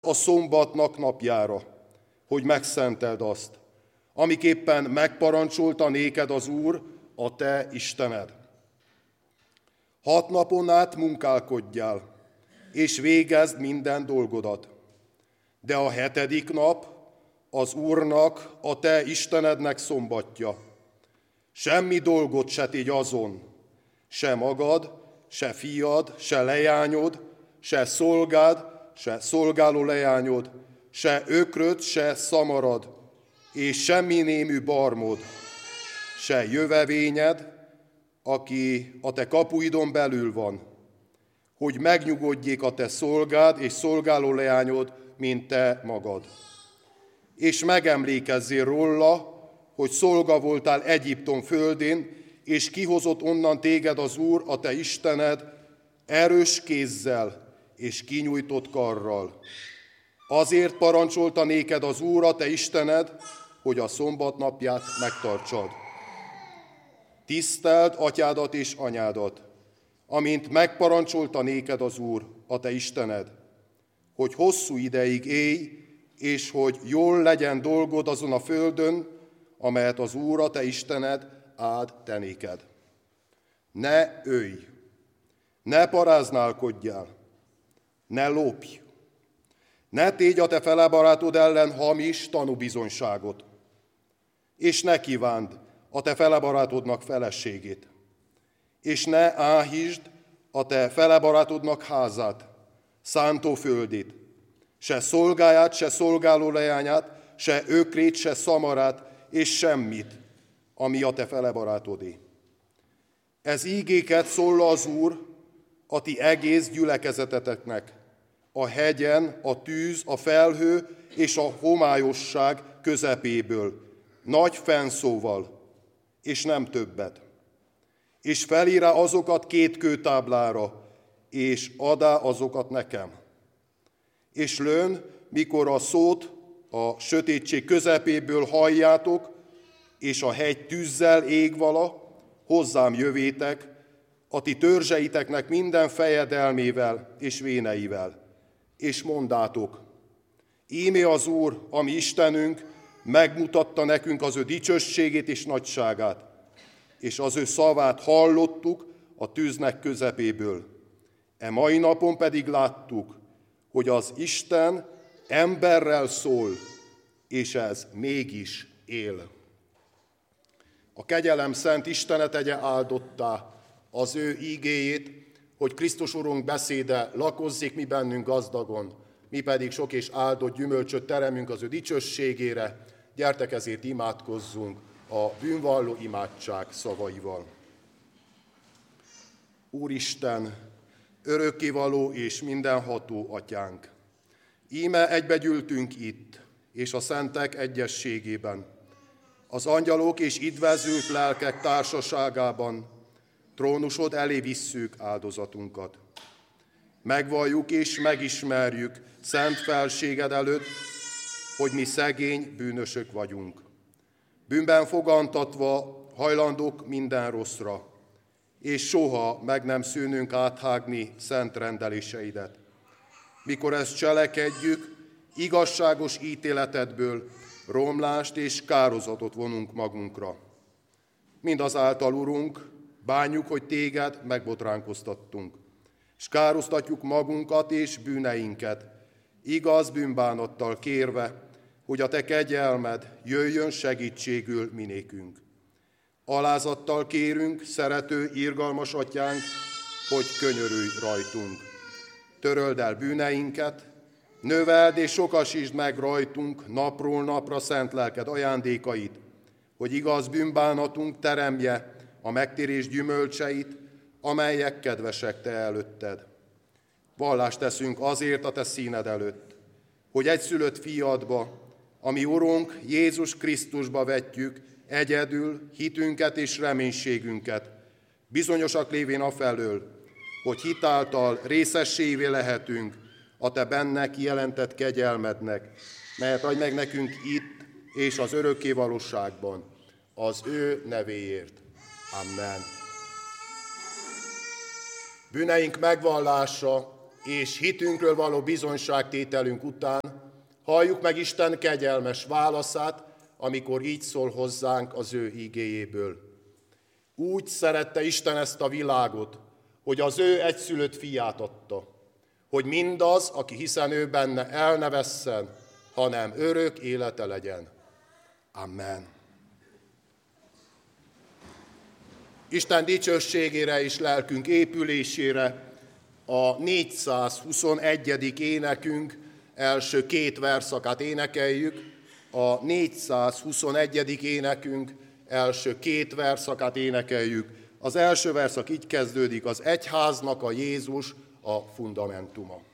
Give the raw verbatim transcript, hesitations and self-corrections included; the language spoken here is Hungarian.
a szombatnak napjára, hogy megszenteld azt, amiképpen megparancsolta néked az Úr, a te Istened. Hat napon át munkálkodjál, és végezd minden dolgodat. De a hetedik nap az Úrnak, a te Istenednek szombatja. Semmi dolgot se tégy azon, se magad, se fiad, se leányod, se szolgád, se szolgáló leányod, se ökröd, se szamarad, és semmi némű barmod, se jövevényed, aki a te kapuidon belül van, hogy megnyugodjék a te szolgád és szolgáló leányod, mint te magad. És megemlékezzél róla, hogy szolga voltál Egyiptom földén, és kihozott onnan téged az Úr, a te Istened, erős kézzel és kinyújtott karral. Azért parancsolta néked az Úr, a te Istened, hogy a szombat napját megtartsad. Tiszteld atyádat és anyádat, amint megparancsolta néked az Úr, a te Istened, hogy hosszú ideig élj, és hogy jól legyen dolgod azon a földön, amelyet az Úr, a te Istened áld te néked. Ne ölj, ne paráználkodjál, ne lopj, ne tégy a te felebarátod ellen hamis tanúbizonyságot, és ne kívánd a te felebarátodnak feleségét, és ne áhítsd a te felebarátodnak házát, szántóföldét, se szolgáját, se szolgáló leányát, se ökrét, se szamarát, és semmit, ami a te felebarátodé. Ez ígéket szól az Úr a ti egész gyülekezeteteknek, a hegyen, a tűz, a felhő és a homályosság közepéből, nagy fennszóval, és nem többet. És felírá azokat két kőtáblára, és adá azokat nekem. És lőn, mikor a szót a sötétség közepéből halljátok, és a hegy tűzzel ég vala, hozzám jövétek, a ti törzseiteknek minden fejedelmével és véneivel, és mondátok, íme az Úr, a mi Istenünk, megmutatta nekünk az ő dicsőségét és nagyságát, és az ő szavát hallottuk a tűznek közepéből. E mai napon pedig láttuk, hogy az Isten emberrel szól, és ez mégis él. A kegyelem szent Istene tegye áldottá az ő ígéjét, hogy Krisztus Urunk beszéde lakozzék mi bennünk gazdagon, mi pedig sok és áldott gyümölcsöt teremünk az ő dicsőségére. Gyertek ezért imádkozzunk a bűnvalló imádság szavaival. Úristen, örökkévaló és mindenható atyánk, íme egybegyűltünk itt, és a szentek egyességében, az angyalok és idvezült lelkek társaságában trónusod elé visszük áldozatunkat. Megvalljuk és megismerjük szent felséged előtt, hogy mi szegény bűnösök vagyunk. Bűnben fogantatva hajlandók minden rosszra, és soha meg nem szűnünk áthágni szent rendeléseidet. Mikor ezt cselekedjük, igazságos ítéletedből romlást és kározatot vonunk magunkra. Mindazáltal, Urunk, bánjuk, hogy téged megbotránkoztattunk, és károsztatjuk magunkat és bűneinket, igaz bűnbánattal kérve, hogy a te kegyelmed jöjjön segítségül minékünk. Alázattal kérünk, szerető, irgalmas atyánk, hogy könyörülj rajtunk. Töröld el bűneinket, növeld és sokasítsd meg rajtunk napról napra szent lelked ajándékait, hogy igaz bűnbánatunk teremje a megtérés gyümölcseit, amelyek kedvesek te előtted. Vallást teszünk azért a te színed előtt, hogy egyszülött fiadba, ami Urunk Jézus Krisztusba vetjük egyedül hitünket és reménységünket, bizonyosak lévén afelől, hogy hitáltal részessévé lehetünk a te benne kijelentett kegyelmednek, melyet adj meg nekünk itt és az örökké valóságban, az ő nevéért. Amen. Bűneink megvallása és hitünkről való bizonyságtételünk után halljuk meg Isten kegyelmes válaszát, amikor így szól hozzánk az ő igéjéből. Úgy szerette Isten ezt a világot, hogy az ő egyszülött fiát adta, hogy mindaz, aki hiszen ő benne, el ne vesszen, hanem örök élete legyen. Amen. Isten dicsőségére és lelkünk épülésére a négyszázhuszonegyedik énekünk első két verszakát énekeljük. A négyszázhuszonegyedik énekünk első két verszakát énekeljük. Az első verszak így kezdődik: az egyháznak a Jézus a fundamentuma.